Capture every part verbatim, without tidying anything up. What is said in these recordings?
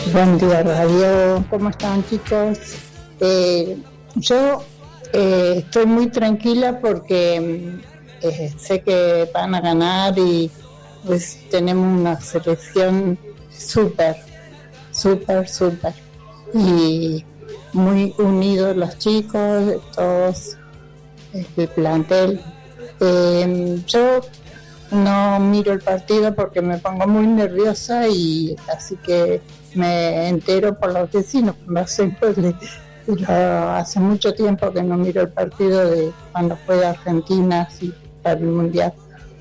Buen día, Radio. ¿Cómo están, chicos? Eh, yo eh, estoy muy tranquila porque eh, sé que van a ganar y pues tenemos una selección súper, súper, súper. Y muy unidos los chicos, todos, el plantel. Eh, yo no miro el partido porque me pongo muy nerviosa y así que me entero por los vecinos. Pero hace mucho tiempo que no miro el partido de cuando fue Argentina así, para el Mundial.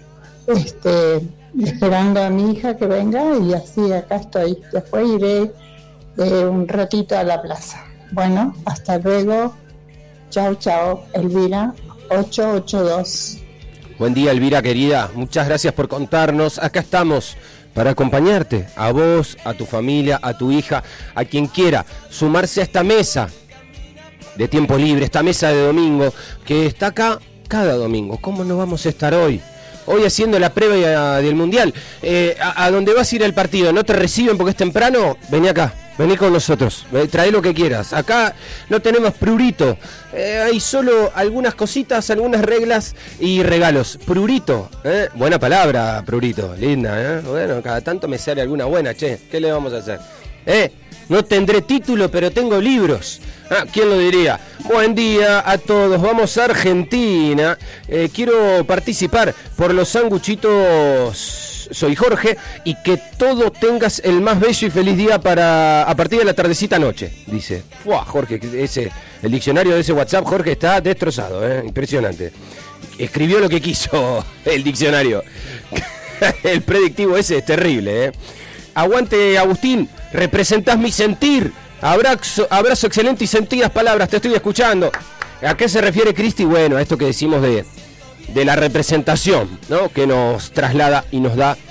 Este, esperando a mi hija que venga y así acá estoy. Después iré eh, un ratito a la plaza. Bueno, hasta luego. Chao, chao. Elvira, ocho ocho dos. Buen día, Elvira, querida. Muchas gracias por contarnos. Acá estamos para acompañarte, a vos, a tu familia, a tu hija, a quien quiera sumarse a esta mesa de tiempo libre, esta mesa de domingo, que está acá cada domingo. ¿Cómo no vamos a estar hoy? Hoy haciendo la previa del Mundial. Eh, a, a donde vas a ir al partido, ¿no te reciben porque es temprano? Vení acá. Vení con nosotros, trae lo que quieras. Acá no tenemos prurito, eh, hay solo algunas cositas, algunas reglas y regalos. Prurito, ¿eh? Buena palabra, prurito, linda, ¿eh? Bueno, cada tanto me sale alguna buena, che, ¿qué le vamos a hacer? ¿Eh? No tendré título, pero tengo libros. Ah, ¿quién lo diría? Buen día a todos, vamos a Argentina. Eh, quiero participar por los sanguchitos. Soy Jorge y que todo tengas el más bello y feliz día para a partir de la tardecita noche, dice. Fuah, Jorge, ese, el diccionario de ese WhatsApp, Jorge, está destrozado, ¿eh? Impresionante. Escribió lo que quiso el diccionario. El predictivo ese es terrible, ¿eh? Aguante, Agustín, representás mi sentir. Abrazo, abrazo excelente y sentidas palabras, te estoy escuchando. ¿A qué se refiere Cristi? Bueno, a esto que decimos de... de la representación, ¿no? Que nos traslada y nos da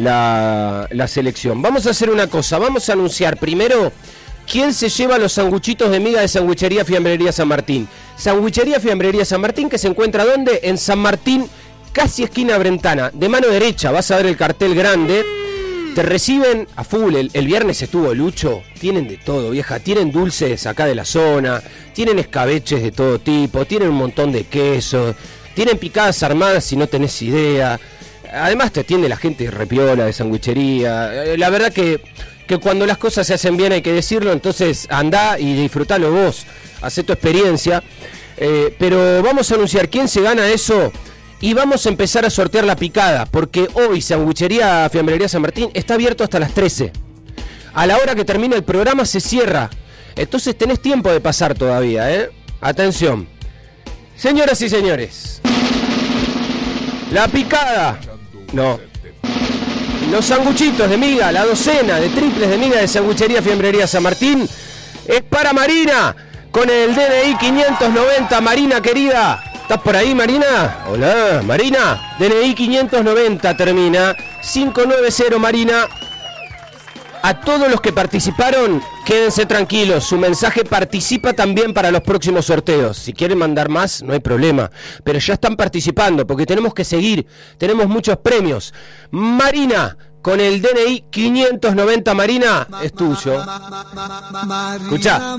la, la selección. Vamos a hacer una cosa, vamos a anunciar primero quién se lleva los sanguchitos de miga de Sanguichería Fiambrería San Martín. Sanguichería Fiambrería San Martín, que se encuentra ¿dónde? En San Martín, casi esquina Brentana, de mano derecha, vas a ver el cartel grande. Te reciben a full, el, el viernes estuvo Lucho, tienen de todo, vieja, tienen dulces acá de la zona, tienen escabeches de todo tipo, tienen un montón de quesos, tienen picadas armadas si no tenés idea. Además te atiende la gente repiola de sanguichería. La verdad que, que cuando las cosas se hacen bien hay que decirlo, entonces andá y disfrutalo vos, hacé tu experiencia. Eh, pero vamos a anunciar quién se gana eso y vamos a empezar a sortear la picada, porque hoy Sanguichería Fiambrería San Martín está abierto hasta las trece. A la hora que termina el programa se cierra. Entonces tenés tiempo de pasar todavía, ¿eh? Atención. Señoras y señores, la picada, no, los sanguchitos de miga, la docena de triples de miga de Sanguichería Fiambrería San Martín es para Marina, con el D N I quinientos noventa. Marina querida, ¿estás por ahí, Marina? Hola, Marina, D N I quinientos noventa termina, cinco nueve cero, Marina. A todos los que participaron, quédense tranquilos, su mensaje participa también para los próximos sorteos. Si quieren mandar más, no hay problema, pero ya están participando porque tenemos que seguir, tenemos muchos premios. Marina, con el D N I quinientos noventa, Marina, es tuyo. Escuchá.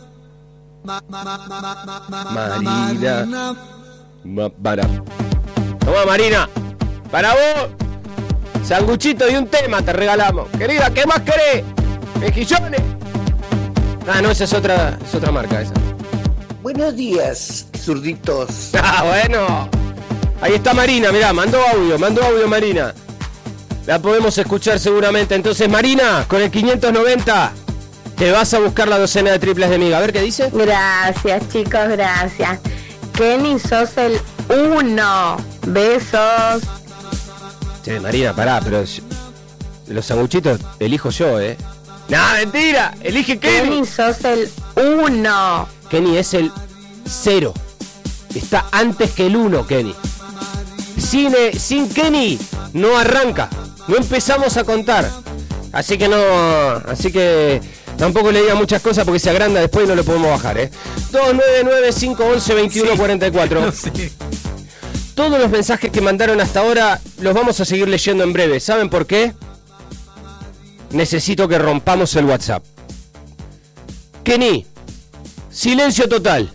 Marina. Ma, para. Toma, Marina, para vos. Sanguchito y un tema te regalamos. Querida, ¿qué más querés? ¿Mejillones? Ah, no, esa es otra, es otra marca esa. Buenos días, zurditos. Ah, bueno. Ahí está Marina, mirá, mandó audio, mandó audio Marina. La podemos escuchar seguramente. Entonces, Marina, con el quinientos noventa, te vas a buscar la docena de triples de miga. A ver qué dice. Gracias, chicos, gracias. Kenny, sos el uno. Besos. Che, Marina, pará, pero los sanguchitos elijo yo, ¿eh? ¡No, mentira! ¡Elige Kenny! Kenny, sos el uno. Kenny es el cero. Está antes que el uno, Kenny. Sin, eh, sin Kenny no arranca. No empezamos a contar. Así que no... Así que... Tampoco le diga muchas cosas porque se agranda después y no lo podemos bajar, ¿eh? dos nueve nueve, cinco once, veintiuno cuarenta y cuatro. No sé. Todos los mensajes que mandaron hasta ahora los vamos a seguir leyendo en breve. ¿Saben por qué? necesito que rompamos el WhatsApp. Kenny, silencio total.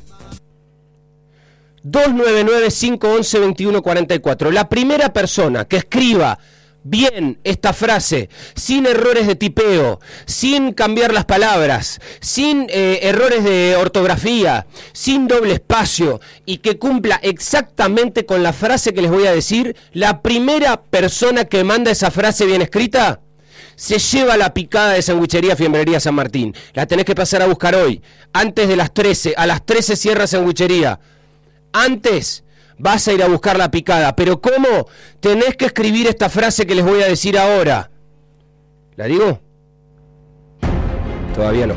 dos nueve nueve, cinco once, veintiuno cuarenta y cuatro. La primera persona que escriba bien esta frase, sin errores de tipeo, sin cambiar las palabras, sin eh, errores de ortografía, sin doble espacio, y que cumpla exactamente con la frase que les voy a decir, la primera persona que manda esa frase bien escrita se lleva la picada de Sandwichería Fiambrería San Martín. La tenés que pasar a buscar hoy, antes de las trece. A las trece cierra Sandwichería. Antes vas a ir a buscar la picada. ¿Pero cómo? Tenés que escribir esta frase que les voy a decir ahora. ¿La digo? Todavía no.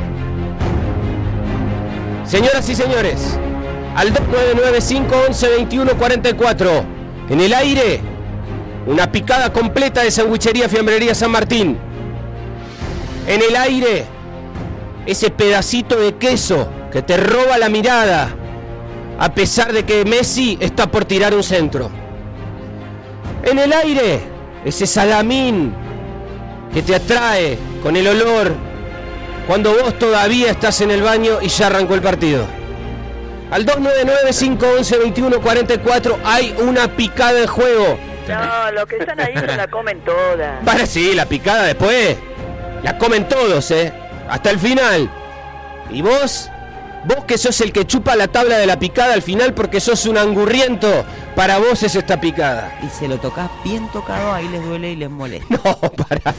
Señoras y señores, al dos nueve nueve, cinco once, veintiuno cuarenta y cuatro. En el aire, una picada completa de Sandwichería Fiambrería San Martín. En el aire, ese pedacito de queso que te roba la mirada, a pesar de que Messi está por tirar un centro. En el aire, ese salamín que te atrae con el olor cuando vos todavía estás en el baño y ya arrancó el partido. Al dos nueve nueve, cinco once, veintiuno cuarenta y cuatro hay una picada en juego. No, los que están ahí se la comen todas. Para sí, la picada después la comen todos, ¿eh? Hasta el final. Y vos, vos que sos el que chupa la tabla de la picada al final porque sos un angurriento, para vos es esta picada. Y se lo tocas bien tocado, ahí les duele y les molesta. No, pará.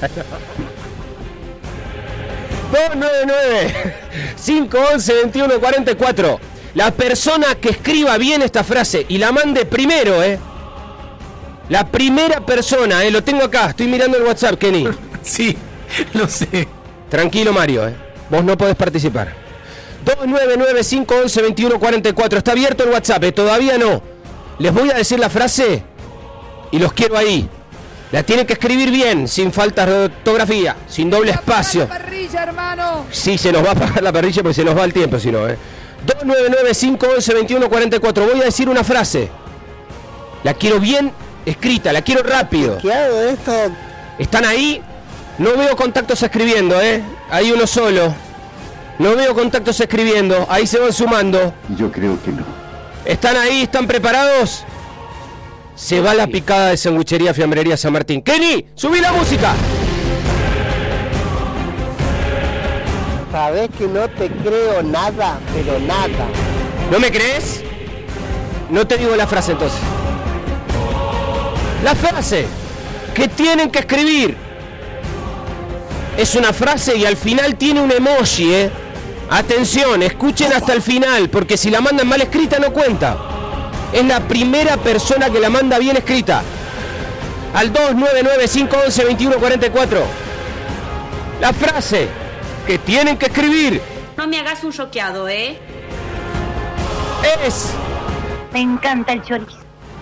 dos nueve nueve, cinco once, veintiuno cuarenta y cuatro. La persona que escriba bien esta frase y la mande primero, ¿eh? La primera persona, ¿eh? Lo tengo acá, estoy mirando el WhatsApp, Kenny. Sí, lo sé. Tranquilo, Mario, ¿eh? Vos no podés participar. dos nueve nueve, cinco once, veintiuno cuarenta y cuatro. Está abierto el WhatsApp, ¿eh? Todavía no. Les voy a decir la frase y los quiero ahí. La tienen que escribir bien, sin faltas de ortografía, sin doble espacio. La parrilla, hermano. Sí, se nos va a apagar la parrilla porque se nos va el tiempo, si no, ¿eh? dos nueve nueve, cinco once, veintiuno cuarenta y cuatro. Voy a decir una frase. La quiero bien escrita, la quiero rápido. ¿Qué hago esto? ¿Están ahí? No veo contactos escribiendo, ¿eh? Hay uno solo. No veo contactos escribiendo. Ahí se van sumando. Yo creo que no. ¿Están ahí? ¿Están preparados? Se va la picada de Sandwichería Fiambrería San Martín. Kenny, subí la música. Sabes que no te creo nada, pero nada. ¿No me crees? No te digo la frase entonces. La frase que tienen que escribir es una frase y al final tiene un emoji, ¿eh? Atención, escuchen hasta el final, porque si la mandan mal escrita no cuenta. Es la primera persona que la manda bien escrita. Al dos nueve nueve, cinco once, veintiuno cuarenta y cuatro. La frase que tienen que escribir. No me hagas un choqueado, ¿eh? Es... Me encanta el chorizo.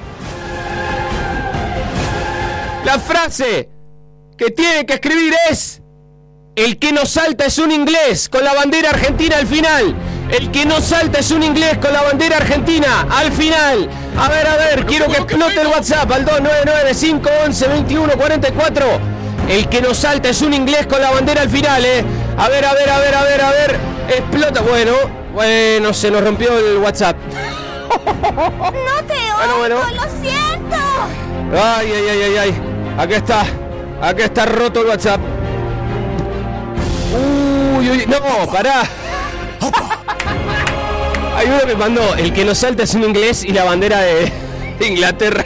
La frase que tienen que escribir es: el que no salta es un inglés, con la bandera argentina al final. El que no salta es un inglés, con la bandera argentina al final. A ver, a ver, quiero que explote el WhatsApp al dos nueve nueve, cinco once, veintiuno cuarenta y cuatro. El que no salta es un inglés con la bandera al final, eh. A ver, a ver, a ver, a ver, a ver. Explota. Bueno, bueno, se nos rompió el WhatsApp. No te oigo, bueno, bueno. lo siento. Ay, ay, ay, ay, ay. Acá está. Acá está roto el WhatsApp. Uy, uy, no, pará. Hay uno que mandó: el que no salta es un inglés y la bandera de Inglaterra.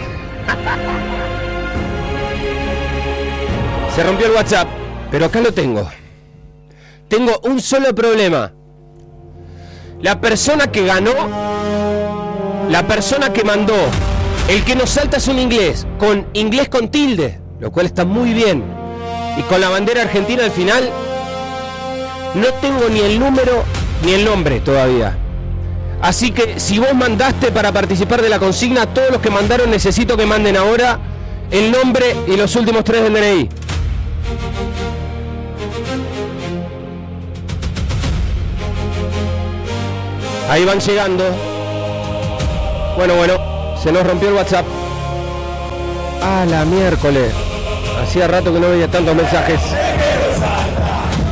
Se rompió el WhatsApp, pero acá lo tengo. Tengo un solo problema. La persona que ganó, la persona que mandó el que no salta es un inglés, con inglés con tilde, lo cual está muy bien, y con la bandera argentina al final, no tengo ni el número ni el nombre todavía. Así que si vos mandaste para participar de la consigna, todos los que mandaron necesito que manden ahora el nombre y los últimos tres del D N I. Ahí van llegando. Bueno, bueno, se nos rompió el WhatsApp. A la miércoles. Hacía rato que no veía tantos mensajes.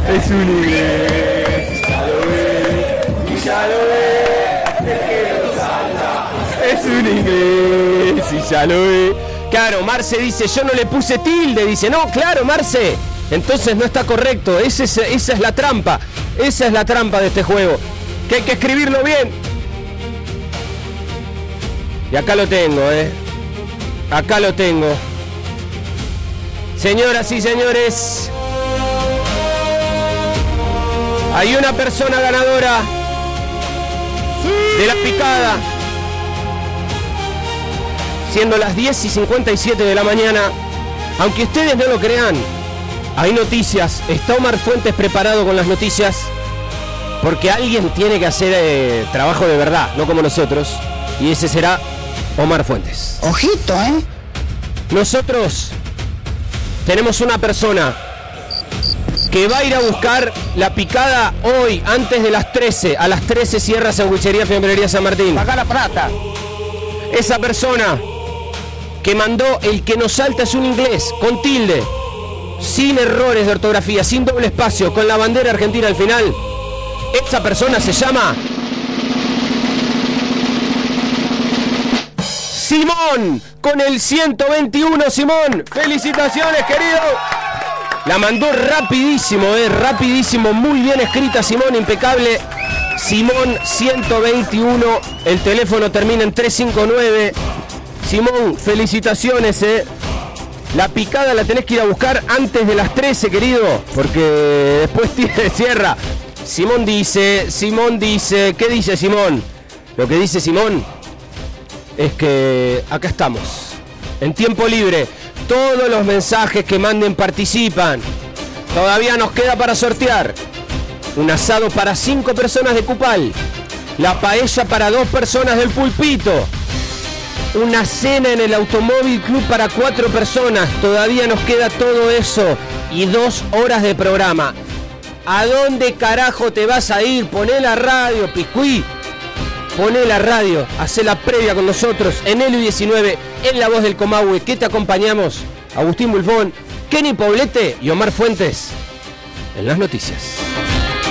Es un inglés. Ya lo ve. Y ya lo ve. Es que no salta. Es un inglés. Y ya lo ve. Claro, Marce dice, yo no le puse tilde. Dice, no, claro, Marce. Entonces no está correcto. Ese es, esa es la trampa. Esa es la trampa de este juego. Que hay que escribirlo bien. Y acá lo tengo, eh. Acá lo tengo. Señoras y señores, hay una persona ganadora de la picada. Siendo las diez y cincuenta y siete de la mañana. Aunque ustedes no lo crean, hay noticias. Está Omar Fuentes preparado con las noticias. Porque alguien tiene que hacer eh, trabajo de verdad, no como nosotros. Y ese será Omar Fuentes. Ojito, ¿eh? Nosotros tenemos una persona que va a ir a buscar la picada hoy, antes de las trece. A las trece cierra Sandwichería Fiambrería San Martín. Paga la plata. Esa persona que mandó el que nos salta es un inglés, con tilde, sin errores de ortografía, sin doble espacio, con la bandera argentina al final. Esa persona se llama Simón, con el ciento veintiuno. Simón, felicitaciones, querido. La mandó rapidísimo, eh, rapidísimo, muy bien escrita, Simón, impecable. Simón ciento veintiuno, el teléfono termina en trescientos cincuenta y nueve. Simón, felicitaciones, eh. La picada la tenés que ir a buscar antes de las trece, querido, porque después tiene cierra. Simón dice, Simón dice, ¿qué dice Simón? Lo que dice Simón es que acá estamos, en tiempo libre. Todos los mensajes que manden participan. Todavía nos queda para sortear un asado para cinco personas de Cupal, la paella para dos personas del Pulpito, una cena en el Automóvil Club para cuatro personas. Todavía nos queda todo eso y dos horas de programa. ¿A dónde carajo te vas a ir? Poné la radio, Piscuí. Poné la radio, hacé la previa con nosotros en Helio diecinueve, en La Voz del Comahue, que te acompañamos, Agustín Bulfón, Kenny Poblete y Omar Fuentes en las noticias.